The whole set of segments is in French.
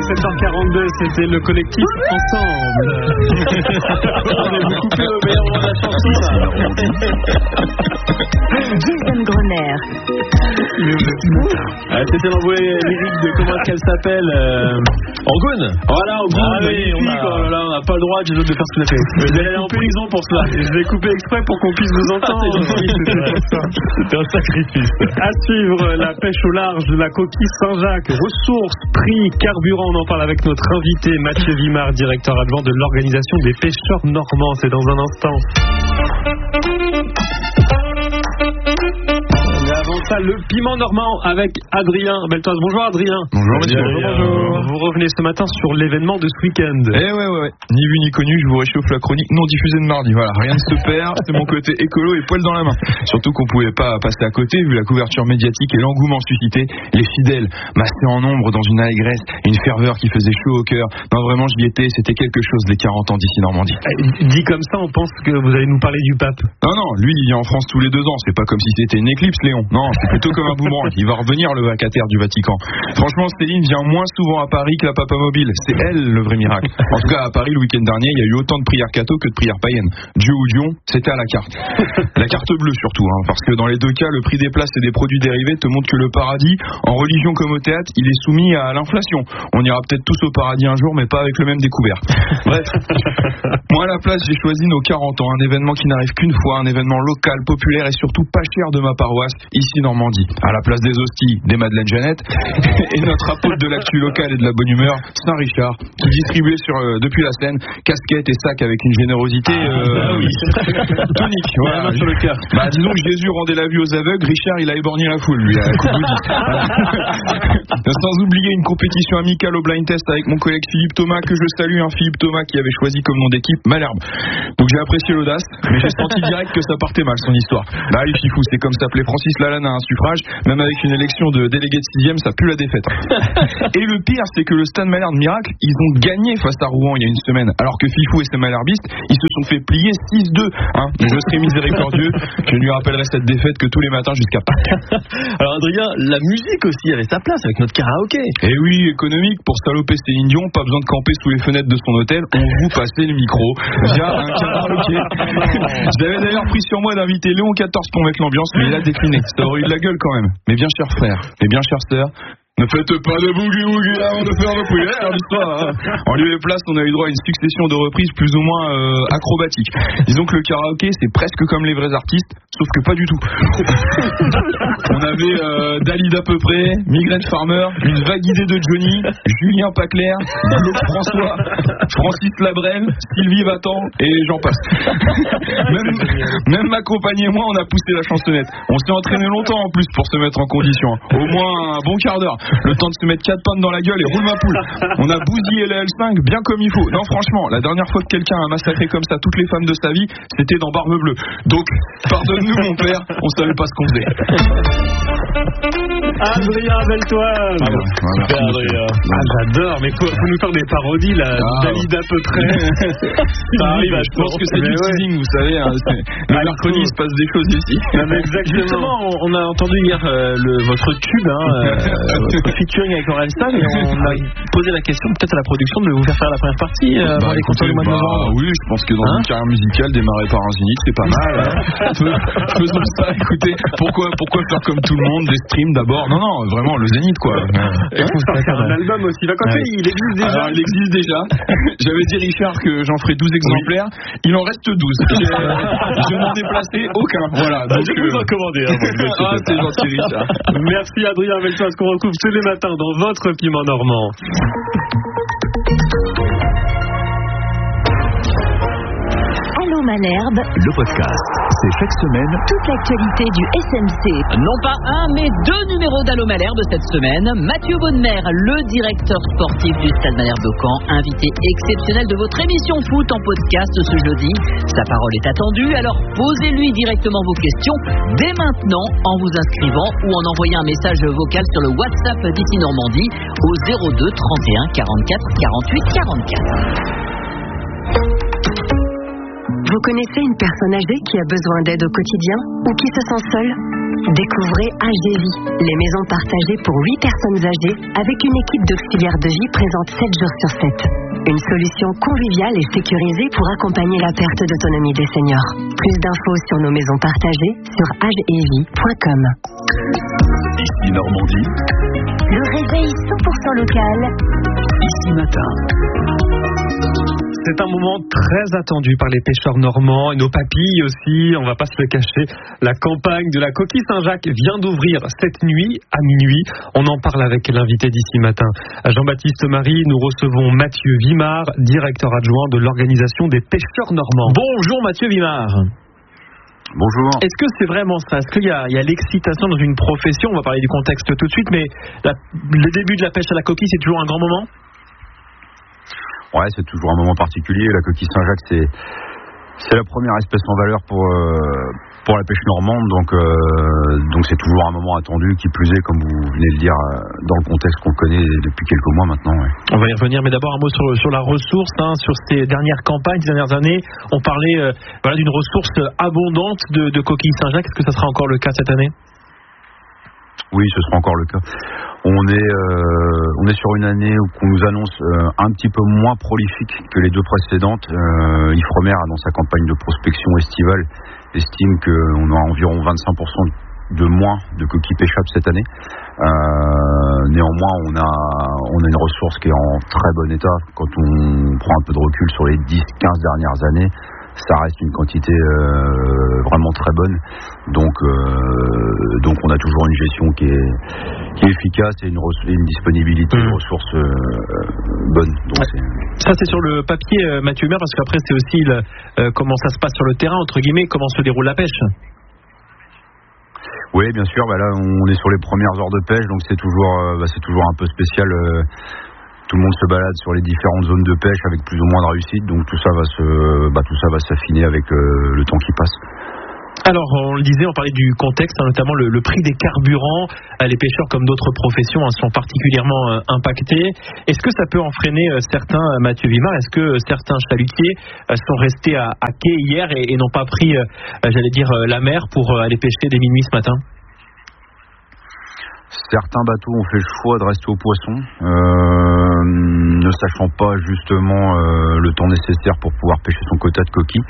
7h42, c'était le collectif Ensemble. On est beaucoup plus au meilleur moment de la chanson, là. Jason Grosner. C'était l'envoi lyrique de comment est-ce qu'elle s'appelle Angoune. Voilà, Angoune. On n'a pas le droit de faire ce qu'il a fait. Vous allez aller en prison pour cela. Et je vais couper exprès pour qu'on puisse vous entendre. C'était un sacrifice. À suivre, la pêche au large de la coquille Saint-Jacques. Ressources, prix, carburant. On en parle avec notre invité Mathieu Vimard, directeur adjoint de l'organisation des pêcheurs normands. C'est dans un instant. Mais avant ça, le piment normand avec Adrien Beltoise. Bonjour Adrien. Bonjour Mathieu. Bonjour. Vous revenez ce matin sur l'événement de ce week-end. Ouais. Ni vu ni connu, je vous réchauffe la chronique non diffusée de mardi. Voilà, rien ne se perd, c'est mon côté écolo et poil dans la main. Surtout qu'on pouvait pas passer à côté vu la couverture médiatique et l'engouement suscité. Les fidèles massés en nombre dans une allégresse et une ferveur qui faisait chaud au cœur. Non, vraiment, j'y étais, c'était quelque chose les 40 ans d'ici Normandie. Dit comme ça, on pense que vous allez nous parler du pape. Non, lui, il vient en France tous les 2 ans. C'est pas comme si c'était une éclipse, Léon. Non, c'est plutôt comme un boomerang. Il va revenir, le vacataire du Vatican. Franchement, Céline vient moins souvent à Paris que la Papa Mobile. C'est elle le vrai miracle. En tout cas, à Paris, le week-end dernier, il y a eu autant de prières catho que de prières païennes. Dieu ou Dion, c'était à la carte. La carte bleue surtout, parce que dans les 2 cas, le prix des places et des produits dérivés te montre que le paradis, en religion comme au théâtre, il est soumis à l'inflation. On ira peut-être tous au paradis un jour, mais pas avec le même découvert. Bref, moi à la place, j'ai choisi nos 40 ans, un événement qui n'arrive qu'une fois, un événement local, populaire et surtout pas cher de ma paroisse, ici Normandie. À la place des hosties, des Madeleine Jeannette et notre apôtre de l'actu locale et de la bonne humeur, Saint-Richard, qui distribuait depuis la scène casquettes et sacs avec une générosité tonique. Voilà. Sur le cœur. Disons que Jésus rendait la vue aux aveugles, Richard il a éborgné la foule, lui, à coup de bouddhiste. Sans oublier une compétition amicale au blind test avec mon collègue Philippe Thomas, que je salue, Philippe Thomas qui avait choisi comme nom d'équipe Malherbe. Donc j'ai apprécié l'audace, mais j'ai senti direct que ça partait mal son histoire. Les fifous, c'est comme s'appelait Francis Lalanne à un suffrage, même avec une élection de délégué de 6e, ça pue la défaite. Et le pire, c'est que le Stade Malherbe Miracle, ils ont gagné face à Rouen il y a une semaine, alors que Fifou et ses malherbistes, ils se sont fait plier 6-2. Mais je serai miséricordieux, je lui rappellerai cette défaite que tous les matins jusqu'à Pâques. Alors Adrien, la musique aussi avait sa place avec notre karaoké. Et oui, économique, pour saloper Céline Dion, pas besoin de camper sous les fenêtres de son hôtel, on vous passait le micro via un karaoké. J'avais d'ailleurs pris sur moi d'inviter Léon 14 pour mettre l'ambiance, mais il a décliné. Ça aurait eu de la gueule quand même. Mais bien chers frères, et bien chères sœurs, ne faites pas de boogie-woogie avant de faire de prière, l'histoire. En lieu et place, on a eu droit à une succession de reprises plus ou moins acrobatiques. Disons que le karaoké, c'est presque comme les vrais artistes, sauf que pas du tout. On avait Dalida peu près, Migraine Farmer, une vague idée de Johnny, Julien Pacler, Claude François, Francis Labrel, Sylvie Vatan, et j'en passe. Même ma compagne et moi, on a poussé la chansonnette. On s'est entraîné longtemps en plus pour se mettre en condition. Au moins un bon quart d'heure. Le temps de se mettre 4 pannes dans la gueule et roule ma poule. On a bousillé le L5 bien comme il faut. Non, franchement, la dernière fois que quelqu'un a massacré comme ça toutes les femmes de sa vie, c'était dans Barbe Bleue. Donc, pardonne-nous mon père, on savait pas ce qu'on faisait. Adrien Beltoise. J'adore, mais faut nous faire des parodies là. Dalida peu près. Ça arrive, je pense que c'est du teasing, vous savez. Le mercredi, il se passe des choses ici. Justement, on a entendu hier votre tube, votre featuring avec Orelsan, et on a posé la question peut-être à la production de vous faire la première partie dans les concerts du mois de novembre. Oui, je pense que dans une carrière musicale, démarrer par un zénith, c'est pas mal. Faisons ça, écoutez, pourquoi faire comme tout le monde, des streams d'abord? Non, vraiment, le zénith quoi. Et on va faire un album aussi. Il existe déjà. Alors, il existe déjà. J'avais dit Richard que j'en ferai 12 exemplaires. Il en reste 12. Je n'en ai placé aucun. Voilà. Donc, je vous en commander. C'est gentil, Richard. Merci Adrien Beltoise, qu'on retrouve tous les matins dans votre piment normand. Allô Malherbe, le podcast, c'est chaque semaine toute l'actualité du SMC. Non pas un, mais 2 numéros d'Allô Malherbe cette semaine. Mathieu Bonnemer, le directeur sportif du Stade Malherbe de Caen, invité exceptionnel de votre émission foot en podcast ce jeudi. Sa parole est attendue, alors posez-lui directement vos questions dès maintenant en vous inscrivant ou en envoyant un message vocal sur le WhatsApp d'ici Normandie au 02 31 44 48 44. Vous connaissez une personne âgée qui a besoin d'aide au quotidien ou qui se sent seule? Découvrez AGVie, les maisons partagées pour 8 personnes âgées avec une équipe d'auxiliaires de vie présente 7 jours sur 7. Une solution conviviale et sécurisée pour accompagner la perte d'autonomie des seniors. Plus d'infos sur nos maisons partagées sur agevie.com. Ici Normandie. Le réveil 100% local. Ici Matin. C'est un moment très attendu par les pêcheurs normands et nos papilles aussi, on va pas se le cacher. La campagne de la Coquille Saint-Jacques vient d'ouvrir cette nuit à minuit. On en parle avec l'invité d'ici matin. À Jean-Baptiste Marie, nous recevons Mathieu Vimard, directeur adjoint de l'organisation des pêcheurs normands. Bonjour Mathieu Vimard. Bonjour. Est-ce que c'est vraiment ça? Est-ce qu'il y a l'excitation dans une profession? On va parler du contexte tout de suite, mais le début de la pêche à la coquille, c'est toujours un grand moment? Ouais, c'est toujours un moment particulier. La Coquille Saint-Jacques, c'est la première espèce en valeur pour la pêche normande, donc c'est toujours un moment attendu, qui plus est, comme vous venez de le dire, dans le contexte qu'on connaît depuis quelques mois maintenant. Ouais. On va y revenir, mais d'abord un mot sur la ressource, sur ces dernières campagnes, ces dernières années. On parlait d'une ressource abondante de coquilles Saint-Jacques. Est-ce que ça sera encore le cas cette année? Oui, ce sera encore le cas. On est sur une année où qu'on nous annonce un petit peu moins prolifique que les deux précédentes. Ifremer, dans sa campagne de prospection estivale, estime qu'on aura environ 25% de moins de coquilles pêchables cette année. Néanmoins, on a une ressource qui est en très bon état. Quand on prend un peu de recul sur les 10-15 dernières années, ça reste une quantité vraiment très bonne. Donc on a toujours une gestion qui est efficace et une disponibilité de ressources bonne. Donc ça, c'est sur le papier, Mathieu Vimard, parce qu'après c'est aussi comment ça se passe sur le terrain, entre guillemets, comment se déroule la pêche. Oui, bien sûr. Là, on est sur les premières heures de pêche, donc c'est toujours un peu spécial. Tout le monde se balade sur les différentes zones de pêche avec plus ou moins de réussite, donc tout ça va s'affiner avec le temps qui passe. Alors, on le disait, on parlait du contexte, notamment le prix des carburants. Les pêcheurs, comme d'autres professions, sont particulièrement impactés. Est-ce que ça peut en freiner certains, Mathieu Vimard? Est-ce que certains chalutiers sont restés à quai hier et n'ont pas pris, la mer pour aller pêcher dès minuit ce matin? Certains bateaux ont fait le choix de rester au poisson, ne sachant pas justement le temps nécessaire pour pouvoir pêcher son quota de coquilles.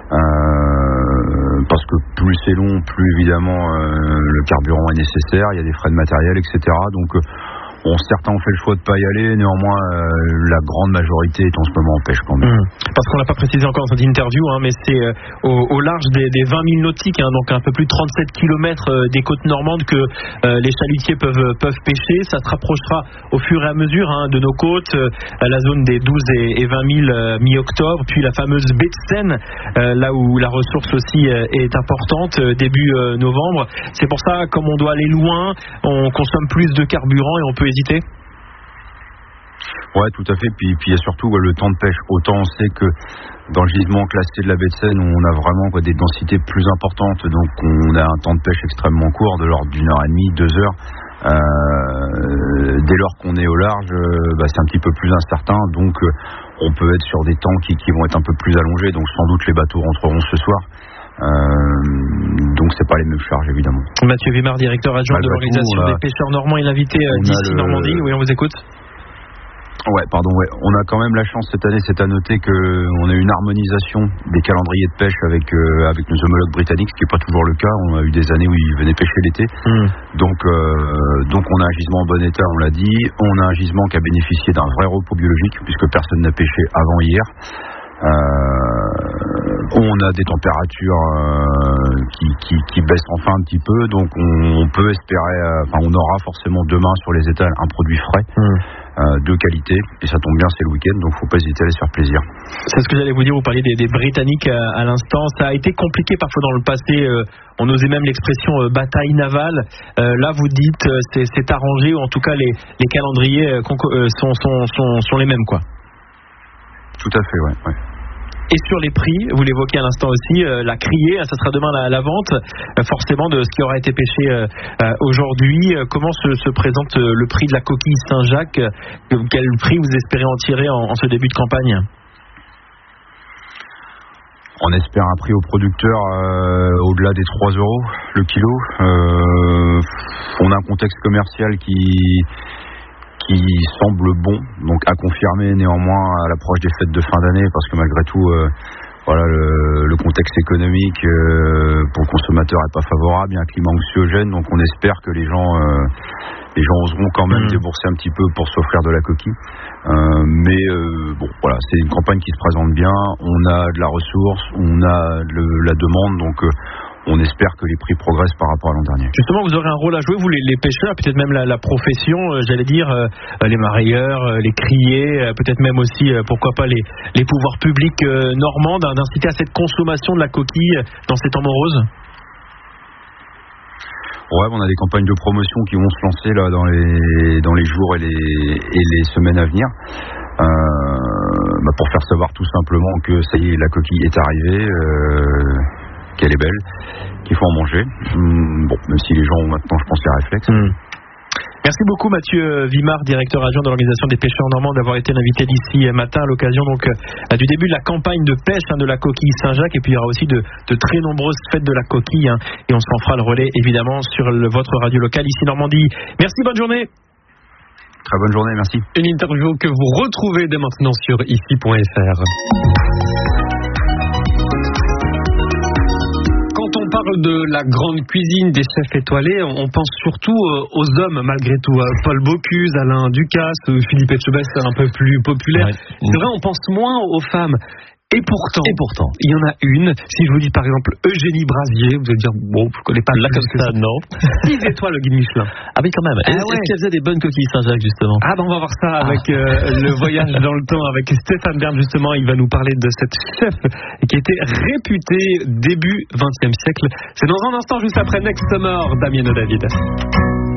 Parce que plus c'est long, plus évidemment le carburant est nécessaire, il y a des frais de matériel, etc. Donc certains ont fait le choix de ne pas y aller, néanmoins la grande majorité est en ce moment en pêche quand même. Parce qu'on l'a pas précisé encore dans cette interview, mais c'est au large des 20 000 nautiques, donc un peu plus de 37 km des côtes normandes que les chalutiers peuvent pêcher. Ça se rapprochera au fur et à mesure de nos côtes, la zone des 12 et 20 000 mi-octobre, puis la fameuse baie de Seine, là où la ressource aussi est importante, début novembre. C'est pour ça, comme on doit aller loin, on consomme plus de carburant et on peut hésiter. Ouais, tout à fait. Puis il y a surtout le temps de pêche. Autant on sait que dans le gisement classé de la baie de Seine, on a vraiment des densités plus importantes. Donc on a un temps de pêche extrêmement court, de l'ordre d'une heure et demie, 2 heures. Dès lors qu'on est au large, c'est un petit peu plus incertain. Donc on peut être sur des temps qui vont être un peu plus allongés. Donc sans doute les bateaux rentreront ce soir. Donc c'est pas les mêmes charges évidemment. Mathieu Vimard, directeur adjoint de l'organisation des pêcheurs normands et l'invité d'ici Normandie. Oui, on vous écoute. Ouais. On a quand même la chance cette année, c'est à noter qu'on a une harmonisation des calendriers de pêche avec nos homologues britanniques, ce qui n'est pas toujours le cas. On a eu des années où ils venaient pêcher l'été. Donc on a un gisement en bon état, on l'a dit. On a un gisement qui a bénéficié d'un vrai repos biologique puisque personne n'a pêché avant hier. On a des températures qui baissent enfin un petit peu, donc on peut espérer, on aura forcément demain sur les étals un produit frais de qualité, et ça tombe bien, c'est le week-end, donc faut pas hésiter à aller se faire plaisir. C'est ce que j'allais vous dire, vous parliez des Britanniques à l'instant. Ça a été compliqué parfois dans le passé, on osait même l'expression bataille navale. Là vous dites c'est arrangé, ou en tout cas les calendriers sont les mêmes, quoi. Tout à fait, ouais. Et sur les prix, vous l'évoquez à l'instant aussi, la criée, ça sera demain la vente, forcément, de ce qui aura été pêché aujourd'hui. Comment se présente le prix de la coquille Saint-Jacques? Quel prix vous espérez en tirer en ce début de campagne? On espère un prix au producteur au-delà des 3 euros le kilo. On a un contexte commercial qui semble bon, donc à confirmer néanmoins à l'approche des fêtes de fin d'année, parce que malgré tout, le contexte économique pour le consommateur est pas favorable, il y a un climat anxiogène, donc on espère que les gens oseront quand même débourser un petit peu pour s'offrir de la coquille. C'est une campagne qui se présente bien, on a de la ressource, on a de la demande, donc on espère que les prix progressent par rapport à l'an dernier. Justement, vous aurez un rôle à jouer, vous les pêcheurs, peut-être même la profession, les marailleurs, les criers, peut-être même aussi, pourquoi pas les pouvoirs publics normands, d'inciter à cette consommation de la coquille dans ces temps moroses. Ouais, on a des campagnes de promotion qui vont se lancer là dans les jours et les semaines à venir. Pour faire savoir tout simplement que ça y est, la coquille est arrivée, qu'elle est belle, qu'il faut en manger. Même si les gens ont maintenant, je pense, les réflexes. Merci beaucoup Mathieu Vimard, directeur adjoint de l'organisation des pêcheurs normands, d'avoir été l'invité d'ici matin à l'occasion du début de la campagne de pêche de la coquille Saint-Jacques, et puis il y aura aussi de très nombreuses fêtes de la coquille, et on s'en fera le relais évidemment sur votre radio locale ici Normandie. Merci, bonne journée. Très bonne journée, merci. Une interview que vous retrouvez dès maintenant sur ici.fr. Quand on parle de la grande cuisine des chefs étoilés, on pense surtout aux hommes malgré tout. Paul Bocuse, Alain Ducasse, Philippe Etchebest, un peu plus populaire. Ouais. C'est vrai, on pense moins aux femmes. Et pourtant, il y en a une. Si je vous dis par exemple Eugénie Brasier, vous allez dire, bon, je ne connais pas là comme ça, non. 6 étoiles au guide Michelin. Ah oui, quand même. Est-ce qu'elle faisait des bonnes coquilles Saint-Jacques, justement? On va voir ça avec le voyage dans le temps, avec Stéphane Bern, justement. Il va nous parler de cette chef qui était réputée début XXe siècle. C'est dans un instant, juste après Next Summer, Damien David.